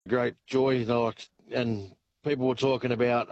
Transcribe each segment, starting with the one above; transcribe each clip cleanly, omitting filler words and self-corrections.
great joy. Like, and people were talking about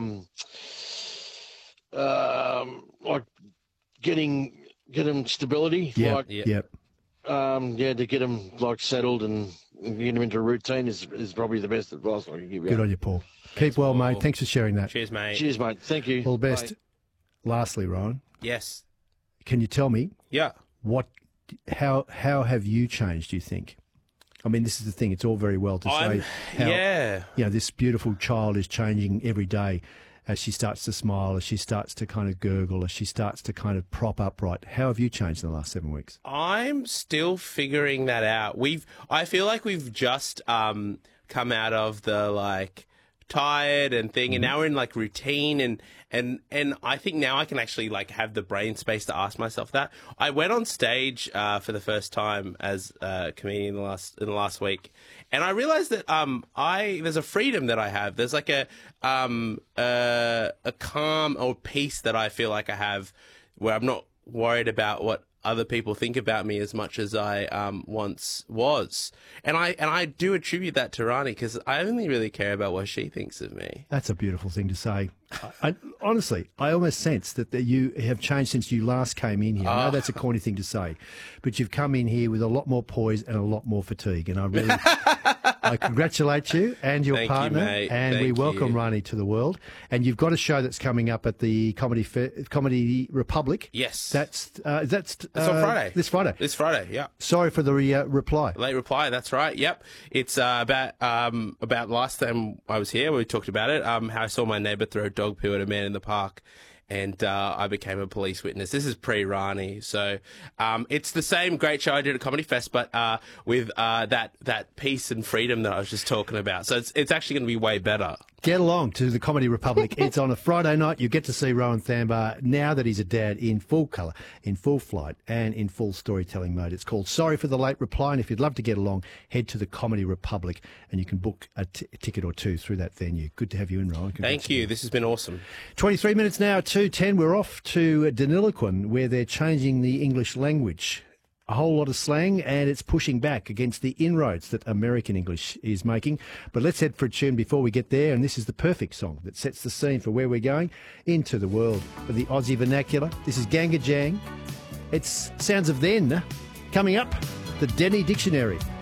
like get him stability. Yeah, Like, yeah. to get him like settled and get him into a routine is probably the best advice I can give you. Good on you, Paul. Keep well, Paul. mate. Thanks for sharing that. Cheers, mate. Cheers, mate. Thank you. All the best. Bye. Lastly, Ryan, Yes. can you tell me Yeah. how have you changed, do you think? I mean, this is the thing. It's all very well to say how this beautiful child is changing every day as she starts to smile, as she starts to kind of gurgle, as she starts to kind of prop upright. How have you changed in the last 7 weeks? I'm still figuring that out. I feel like we've just come out of the tired and thing, and now we're in routine, and I think now I can actually have the brain space to ask myself that. I went on stage for the first time as a comedian in the last week, and I realized that there's a freedom that I have. There's a calm or peace that I feel like I have, where I'm not worried about what other people think about me as much as I once was. And I do attribute that to Rani, because I only really care about what she thinks of me. That's a beautiful thing to say. Honestly, I almost sense that you have changed since you last came in here. I know that's a corny thing to say, but you've come in here with a lot more poise and a lot more fatigue. And I congratulate you and your partner, mate. and we welcome Rani to the world. And you've got a show that's coming up at the Comedy Republic. Yes. That's on Friday. This Friday. This Friday, yeah. Sorry for the reply. Late reply, that's right. Yep. It's about last time I was here, we talked about it, how I saw my neighbour throw dog poo at a man in the park, and I became a police witness. This is pre-Rani, so it's the same great show I did at Comedy Fest, but with that peace and freedom that I was just talking about. So it's actually going to be way better. Get along to the Comedy Republic. It's on a Friday night. You get to see Rowan Thambar, now that he's a dad, in full colour, in full flight, and in full storytelling mode. It's called Sorry for the Late Reply, and if you'd love to get along, head to the Comedy Republic, and you can book a ticket or two through that venue. Good to have you in, Rowan. Thank you. This has been awesome. 23 minutes now, 2:10. We're off to Deniliquin, where they're changing the English language. A whole lot of slang, and it's pushing back against the inroads that American English is making. But let's head for a tune before we get there, and this is the perfect song that sets the scene for where we're going, into the world of the Aussie vernacular. This is Ganga Jang. It's Sounds of Then. Coming up, the Denny Dictionary.